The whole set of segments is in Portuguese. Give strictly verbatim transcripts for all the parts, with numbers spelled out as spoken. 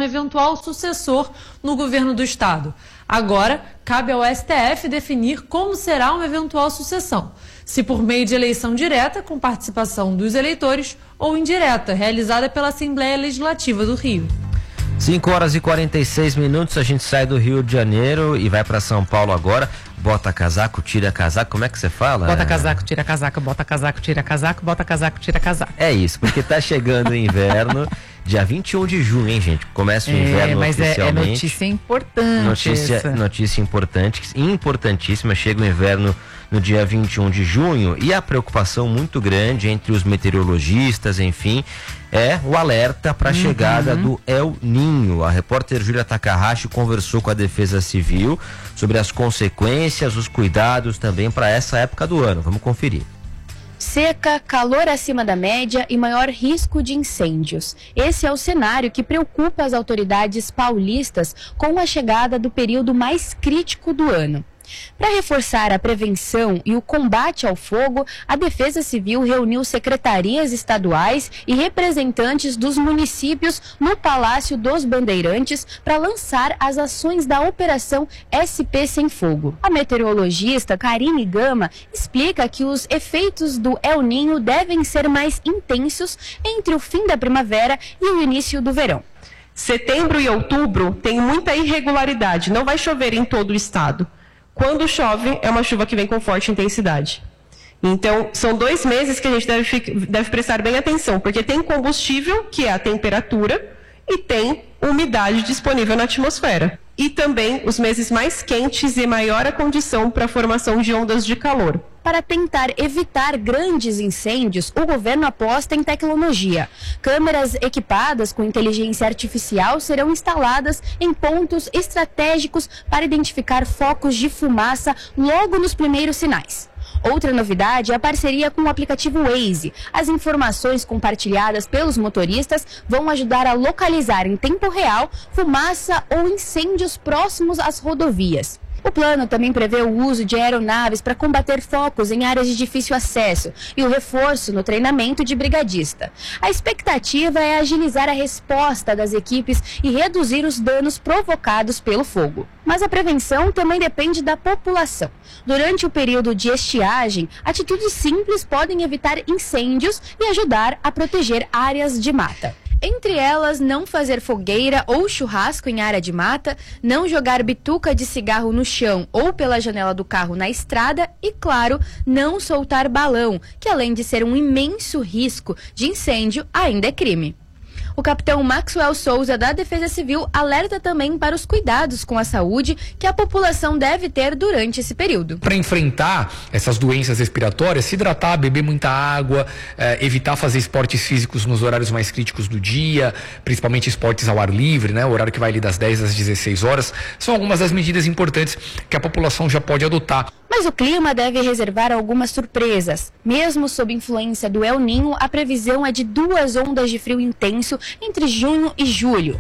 eventual sucessor no governo do estado. Agora, cabe ao S T F definir como será uma eventual sucessão. Se por meio de eleição direta, com participação dos eleitores, ou indireta, realizada pela Assembleia Legislativa do Rio. cinco horas e quarenta e seis minutos, a gente sai do Rio de Janeiro e vai para São Paulo agora. Bota casaco, tira casaco, como é que você fala? Bota casaco, tira casaco, bota casaco, tira casaco, bota casaco, tira casaco. É isso, porque tá chegando o inverno, dia vinte e um de junho, hein, gente? Começa o inverno é, mas oficialmente. É, é notícia importante. Notícia, notícia importante, importantíssima. Chega o inverno no dia vinte e um de junho e a preocupação muito grande entre os meteorologistas, enfim, é o alerta para a uhum. chegada do El Ninho. A repórter Júlia Takahashi conversou com a Defesa Civil sobre as consequências, os cuidados também para essa época do ano. Vamos conferir. Seca, calor acima da média e maior risco de incêndios. Esse é o cenário que preocupa as autoridades paulistas com a chegada do período mais crítico do ano. Para reforçar a prevenção e o combate ao fogo, a Defesa Civil reuniu secretarias estaduais e representantes dos municípios no Palácio dos Bandeirantes para lançar as ações da Operação S P Sem Fogo. A meteorologista Karine Gama explica que os efeitos do El Ninho devem ser mais intensos entre o fim da primavera e o início do verão. Setembro e outubro tem muita irregularidade, não vai chover em todo o estado. Quando chove, é uma chuva que vem com forte intensidade. Então, são dois meses que a gente deve, deve prestar bem atenção, porque tem combustível, que é a temperatura, e tem umidade disponível na atmosfera. E também os meses mais quentes e maior a condição para a formação de ondas de calor. Para tentar evitar grandes incêndios, o governo aposta em tecnologia. Câmeras equipadas com inteligência artificial serão instaladas em pontos estratégicos para identificar focos de fumaça logo nos primeiros sinais. Outra novidade é a parceria com o aplicativo Waze. As informações compartilhadas pelos motoristas vão ajudar a localizar em tempo real fumaça ou incêndios próximos às rodovias. O plano também prevê o uso de aeronaves para combater focos em áreas de difícil acesso e o reforço no treinamento de brigadista. A expectativa é agilizar a resposta das equipes e reduzir os danos provocados pelo fogo. Mas a prevenção também depende da população. Durante o período de estiagem, atitudes simples podem evitar incêndios e ajudar a proteger áreas de mata. Entre elas, não fazer fogueira ou churrasco em área de mata, não jogar bituca de cigarro no chão ou pela janela do carro na estrada e, claro, não soltar balão, que além de ser um imenso risco de incêndio, ainda é crime. O capitão Maxwell Souza, da Defesa Civil, alerta também para os cuidados com a saúde que a população deve ter durante esse período. Para enfrentar essas doenças respiratórias, se hidratar, beber muita água, eh, evitar fazer esportes físicos nos horários mais críticos do dia, principalmente esportes ao ar livre, né, o horário que vai ali das dez às dezesseis horas, são algumas das medidas importantes que a população já pode adotar. Mas o clima deve reservar algumas surpresas. Mesmo sob influência do El Ninho, a previsão é de duas ondas de frio intenso entre junho e julho.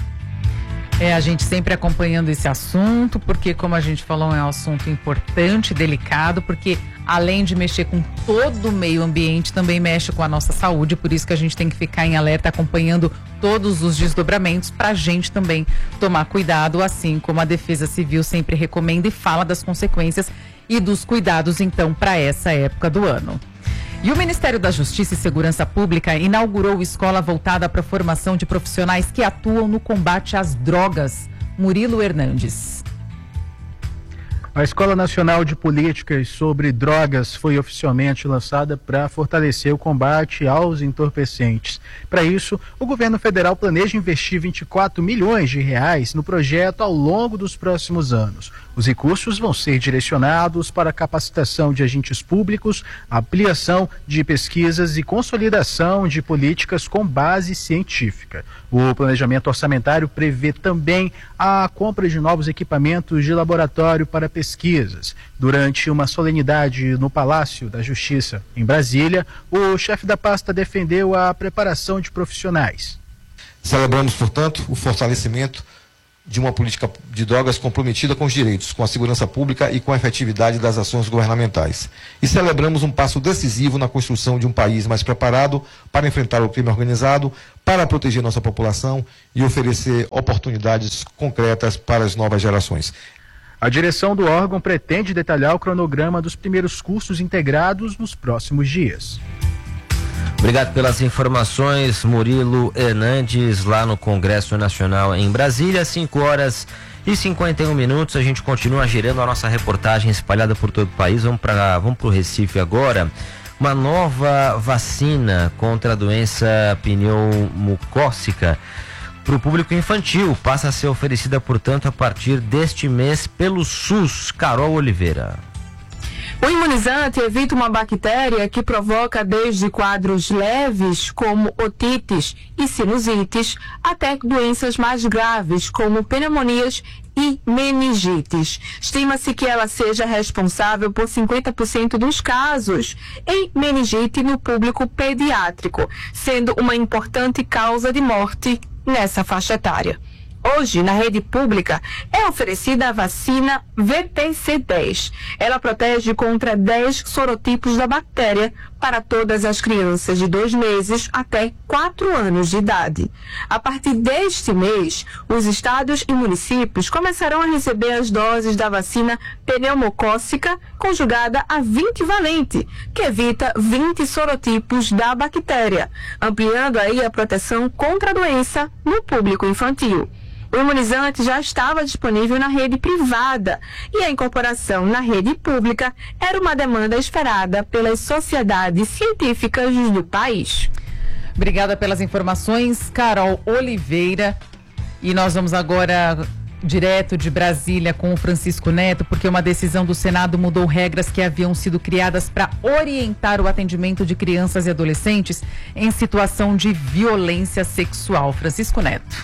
É, a gente sempre acompanhando esse assunto, porque como a gente falou, é um assunto importante, delicado, porque além de mexer com todo o meio ambiente, também mexe com a nossa saúde, por isso que a gente tem que ficar em alerta, acompanhando todos os desdobramentos, para a gente também tomar cuidado, assim como a Defesa Civil sempre recomenda e fala das consequências e dos cuidados, então, para essa época do ano. E o Ministério da Justiça e Segurança Pública inaugurou escola voltada para a formação de profissionais que atuam no combate às drogas. Murilo Hernandes. A Escola Nacional de Políticas sobre Drogas foi oficialmente lançada para fortalecer o combate aos entorpecentes. Para isso, o governo federal planeja investir vinte e quatro milhões de reais no projeto ao longo dos próximos anos. Os recursos vão ser direcionados para a capacitação de agentes públicos, ampliação de pesquisas e consolidação de políticas com base científica. O planejamento orçamentário prevê também a compra de novos equipamentos de laboratório para pesquisas. Durante uma solenidade no Palácio da Justiça, em Brasília, o chefe da pasta defendeu a preparação de profissionais. Celebramos, portanto, o fortalecimento de uma política de drogas comprometida com os direitos, com a segurança pública e com a efetividade das ações governamentais. E celebramos um passo decisivo na construção de um país mais preparado para enfrentar o crime organizado, para proteger nossa população e oferecer oportunidades concretas para as novas gerações. A direção do órgão pretende detalhar o cronograma dos primeiros cursos integrados nos próximos dias. Obrigado pelas informações, Murilo Hernandes, lá no Congresso Nacional em Brasília, cinco horas e cinquenta e um minutos. A gente continua girando a nossa reportagem espalhada por todo o país. Vamos para vamos para o Recife agora. Uma nova vacina contra a doença pneumocócica para o público infantil passa a ser oferecida, portanto, a partir deste mês pelo SUS. Carol Oliveira. O imunizante evita uma bactéria que provoca desde quadros leves, como otites e sinusites, até doenças mais graves, como pneumonias e meningites. Estima-se que ela seja responsável por cinquenta por cento dos casos em meningite no público pediátrico, sendo uma importante causa de morte nessa faixa etária. Hoje, na rede pública, é oferecida a vacina V P C dez. Ela protege contra dez sorotipos da bactéria para todas as crianças de dois meses até quatro anos de idade. A partir deste mês, os estados e municípios começarão a receber as doses da vacina pneumocócica conjugada a vinte valente, que evita vinte sorotipos da bactéria, ampliando aí a proteção contra a doença no público infantil. O imunizante já estava disponível na rede privada e a incorporação na rede pública era uma demanda esperada pelas sociedades científicas do país. Obrigada pelas informações, Carol Oliveira. E nós vamos agora direto de Brasília com o Francisco Neto, porque uma decisão do Senado mudou regras que haviam sido criadas para orientar o atendimento de crianças e adolescentes em situação de violência sexual. Francisco Neto.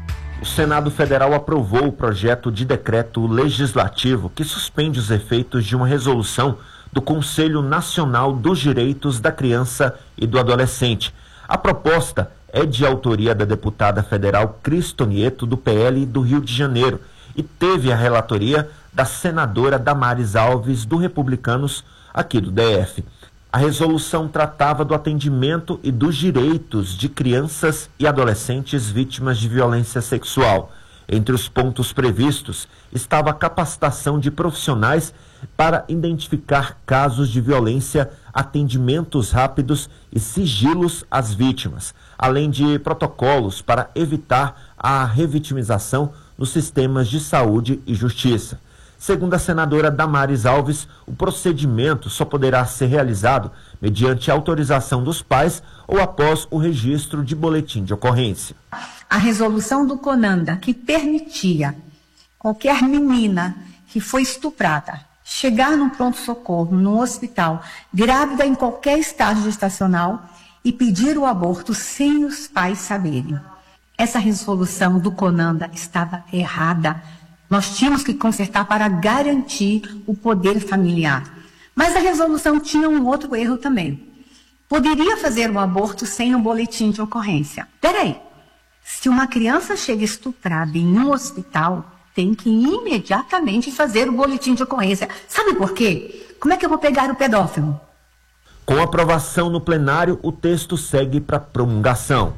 O Senado Federal aprovou o projeto de decreto legislativo que suspende os efeitos de uma resolução do Conselho Nacional dos Direitos da Criança e do Adolescente. A proposta é de autoria da deputada federal Cristo Nieto, do P L do Rio de Janeiro, e teve a relatoria da senadora Damares Alves, do Republicanos, aqui do D F. A resolução tratava do atendimento e dos direitos de crianças e adolescentes vítimas de violência sexual. Entre os pontos previstos estava a capacitação de profissionais para identificar casos de violência, atendimentos rápidos e sigilos às vítimas, além de protocolos para evitar a revitimização nos sistemas de saúde e justiça. Segundo a senadora Damares Alves, o procedimento só poderá ser realizado mediante autorização dos pais ou após o registro de boletim de ocorrência. A resolução do CONANDA, que permitia qualquer menina que foi estuprada chegar num pronto-socorro, num hospital, grávida em qualquer estágio gestacional e pedir o aborto sem os pais saberem. Essa resolução do CONANDA estava errada. Nós tínhamos que consertar para garantir o poder familiar. Mas a resolução tinha um outro erro também. Poderia fazer o aborto sem um boletim de ocorrência. Peraí, se uma criança chega estuprada em um hospital, tem que imediatamente fazer o boletim de ocorrência. Sabe por quê? Como é que eu vou pegar o pedófilo? Com aprovação no plenário, o texto segue para promulgação.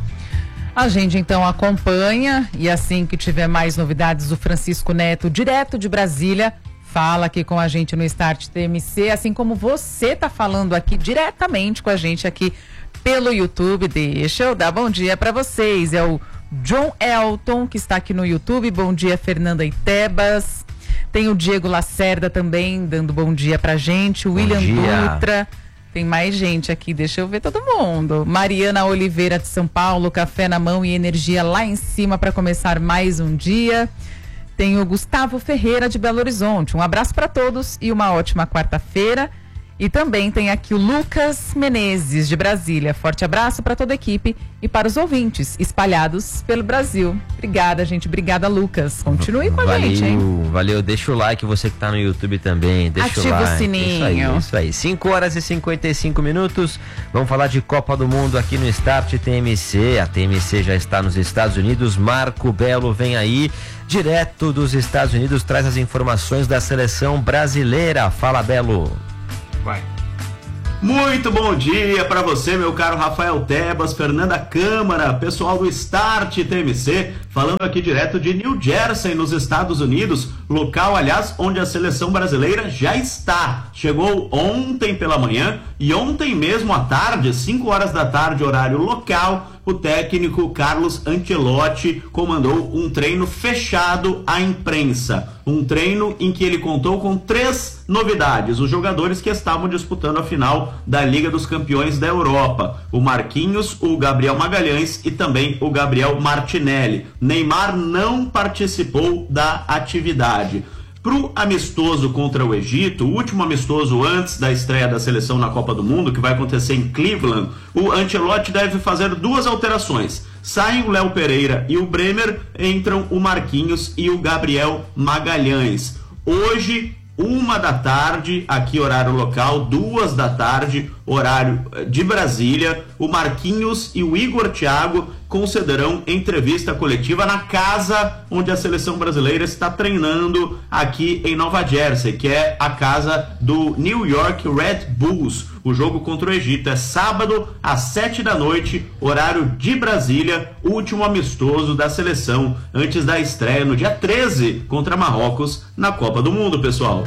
A gente então acompanha e assim que tiver mais novidades, o Francisco Neto, direto de Brasília, fala aqui com a gente no Start T M C, assim como você tá falando aqui diretamente com a gente aqui pelo YouTube. Deixa eu dar bom dia para vocês. É o John Elton que está aqui no YouTube. Bom dia, Fernanda Itebas. Tem o Diego Lacerda também dando bom dia pra gente. O William Dutra. Tem mais gente aqui, deixa eu ver todo mundo. Mariana Oliveira de São Paulo, café na mão e energia lá em cima para começar mais um dia. Tem o Gustavo Ferreira de Belo Horizonte. Um abraço para todos e uma ótima quarta-feira. E também tem aqui o Lucas Menezes, de Brasília. Forte abraço para toda a equipe e para os ouvintes espalhados pelo Brasil. Obrigada, gente. Obrigada, Lucas. Continue com a valeu, gente, hein? Valeu, deixa o like, você que tá no YouTube também. Deixa Ativa o like. o sininho. Isso aí, isso aí. cinco horas e cinquenta e cinco minutos. Vamos falar de Copa do Mundo aqui no Start T M C. A T M C já está nos Estados Unidos. Marco Belo vem aí, direto dos Estados Unidos, traz as informações da seleção brasileira. Fala, Belo. Vai. Muito bom dia para você, meu caro Rafael Tebas, Fernanda Câmara, pessoal do Start T M C, falando aqui direto de New Jersey, nos Estados Unidos, local, aliás, onde a seleção brasileira já está. Chegou ontem pela manhã e ontem mesmo à tarde, cinco horas da tarde, horário local, o técnico Carlos Ancelotti comandou um treino fechado à imprensa. Um treino em que ele contou com três novidades. Os jogadores que estavam disputando a final da Liga dos Campeões da Europa. O Marquinhos, o Gabriel Magalhães e também o Gabriel Martinelli. Neymar não participou da atividade. Pro amistoso contra o Egito, o último amistoso antes da estreia da seleção na Copa do Mundo, que vai acontecer em Cleveland, o Ancelotti deve fazer duas alterações. Saem o Léo Pereira e o Bremer, entram o Marquinhos e o Gabriel Magalhães. Hoje, uma da tarde, aqui horário local, duas da tarde, horário de Brasília, o Marquinhos e o Igor Thiago concederão entrevista coletiva na casa onde a seleção brasileira está treinando aqui em Nova Jersey, que é a casa do New York Red Bulls. O jogo contra o Egito é sábado às sete da noite, horário de Brasília, último amistoso da seleção antes da estreia no dia treze contra Marrocos na Copa do Mundo, pessoal.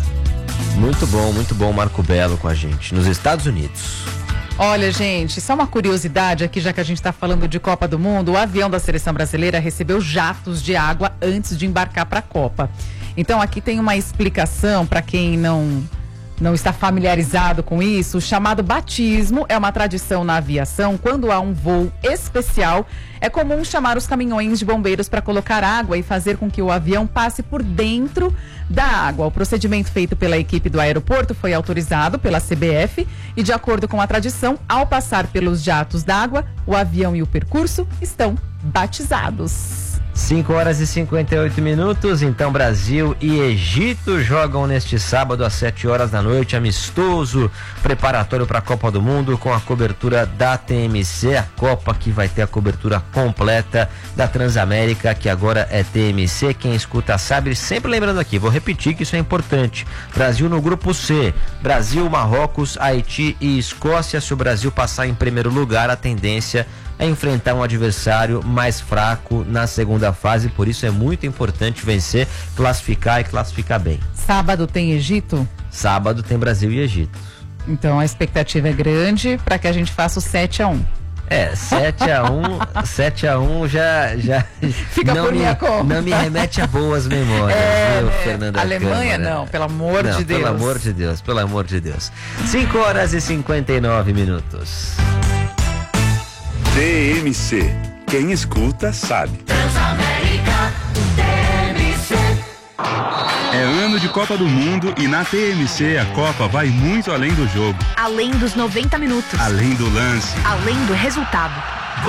Muito bom, muito bom, Marco Belo com a gente nos Estados Unidos. Olha, gente, só uma curiosidade aqui, já que a gente está falando de Copa do Mundo, o avião da seleção brasileira recebeu jatos de água antes de embarcar para a Copa. Então aqui tem uma explicação para quem não, não está familiarizado com isso. O chamado batismo é uma tradição na aviação. Quando há um voo especial, é comum chamar os caminhões de bombeiros para colocar água e fazer com que o avião passe por dentro da água. O procedimento feito pela equipe do aeroporto foi autorizado pela C B F e, de acordo com a tradição, ao passar pelos jatos d'água, o avião e o percurso estão batizados. cinco horas e cinquenta e oito minutos, então Brasil e Egito jogam neste sábado às sete horas da noite, amistoso preparatório para a Copa do Mundo com a cobertura da T M C, a Copa que vai ter a cobertura completa da Transamérica, que agora é T M C, quem escuta sabe, sempre lembrando aqui, vou repetir que isso é importante, Brasil no grupo C, Brasil, Marrocos, Haiti e Escócia. Se o Brasil passar em primeiro lugar, a tendência é enfrentar um adversário mais fraco na segunda fase, por isso é muito importante vencer, classificar e classificar bem. Sábado tem Egito? Sábado tem Brasil e Egito. Então a expectativa é grande para que a gente faça o sete a um. É, sete a um, sete a um já, já Fica não, por me, minha conta. não me remete a boas memórias, é, viu, é, Fernanda Alemanha Câmara? não, pelo amor não, de Deus. Pelo amor de Deus, pelo amor de Deus. cinco horas e cinquenta e nove minutos. T M C. Quem escuta sabe. Transamérica, T M C. É ano de Copa do Mundo e na T M C a Copa vai muito além do jogo. Além dos noventa minutos. Além do lance. Além do resultado.